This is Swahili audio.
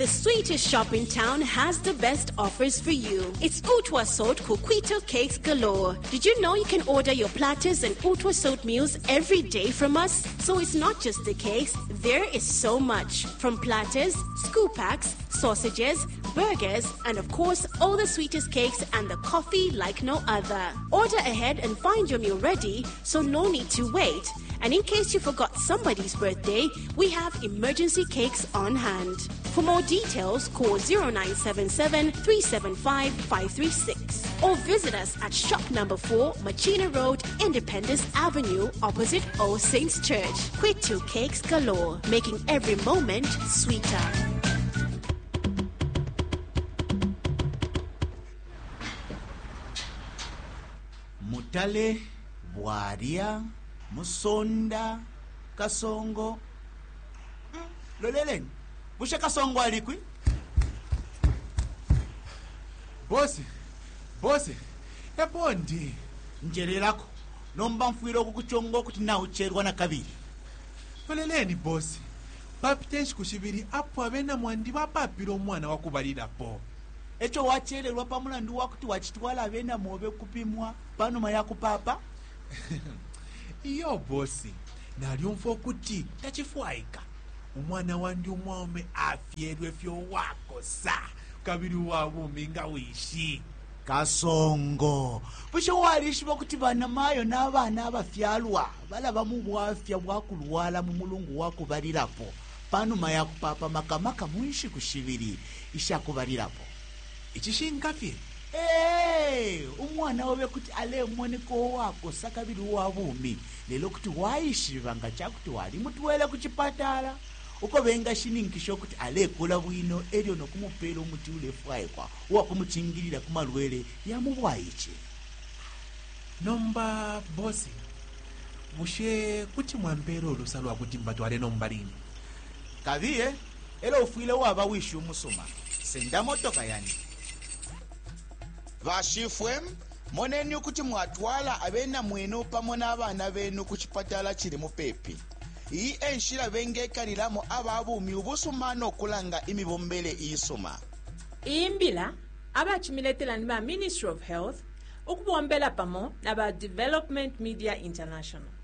The sweetest shop in town has the best offers for you. It's Utwa Salt Coquito Cakes galore. Did you know you can order your platters and Utwa Salt meals every day from us? So it's not just the cakes, there is so much. From platters, scoop packs, sausages, burgers, and of course, all the sweetest cakes and the coffee like no other. Order ahead and find your meal ready, so no need to wait. And in case you forgot somebody's birthday, we have emergency cakes on hand. For more details, call 0977 375 536 or visit us at shop number 4, Machina Road, Independence Avenue, opposite All Saints Church. Quito Cakes galore, making every moment sweeter. Mutale, Bwaria, Musonda, Kasongo. Lolelen, bushe Kasongo alikwi? Bosi, yapondi. Njerelako, nomba mfuiro kukuchongo kuti na ucherwa na kabiri. Loleleni bosi, papitenshi kushibiri apo abena mwandi papapiro mwana wakubalira po. Echo wacherelwa pamulandu wakuti wachitwala abena mobe kupimwa panuma ya kupapa? Iyo bosi, naliumfo kuti tachifuaika. Umwana wandi umwome afyerwe fyo wako sa. Kabiri wabu minga wishi. Kasongo, bushe walishwa kuti bana mayo na bana abafyalwa balaba mu bwafya bwakulwala mu mulungu wako balirapo panuma ya kupapa makamaka mwishi kushibiri ishakubalirapo Ichishinkafye. Umwana wabe kuti ale mmoneko wako sakabiri wabumi lelo kuti waishibanga chakuti wali mutwele kuchipatala uko benga shininkisho kuti ale kula bwino elyo nokumupela umuti ule fwaikwa wakumuchingirira kumalwele ya mubwaiche. Nomba bosi, bushe kuti mwambero olusalwa kuti mbatwale nombalini. Kaviye, elo ufuile waba wishi umusuma. Senda motoka yani. Vashifwe, moneni kuti mwatwala abena mwenu pamona abana benu kuchipatala chiri mupepi. Iyi enshira bengekaniramo ababumi ubusumano okulanga imibombele isuma. Imbila abachimiletela ni ba Ministry of Health ukubombela pamo na ba Development Media International.